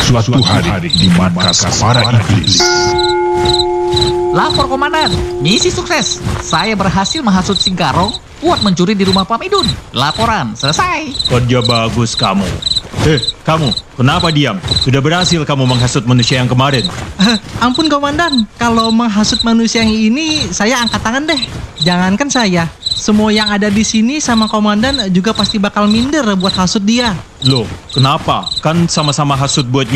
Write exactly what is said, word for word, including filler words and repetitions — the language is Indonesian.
Suatu hari di markas para iblis. Lapor komandan, misi sukses. Saya berhasil menghasut Singkarong buat mencuri di rumah Pam Idun. Laporan selesai. Kerja bagus kamu. Eh, kamu, kenapa diam? Sudah berhasil kamu menghasut manusia yang kemarin. Eh, ampun komandan, kalau menghasut manusia yang ini saya angkat tangan deh. Jangankan saya, semua yang ada di sini sama komandan juga pasti bakal minder buat hasut dia. Loh, kenapa? Kan sama-sama hasut buat